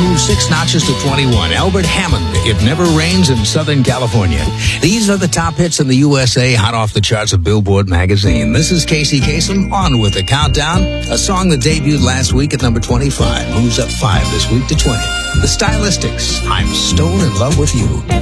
moves 6 notches to 21. Albert Hammond, It Never Rains in Southern California. These are the top hits in the USA, hot off the charts of Billboard magazine. This is Casey Kasem, on with the countdown. A song that debuted last week at number 25, moves up 5 this week to 20. The Stylistics, I'm Stone in Love with You.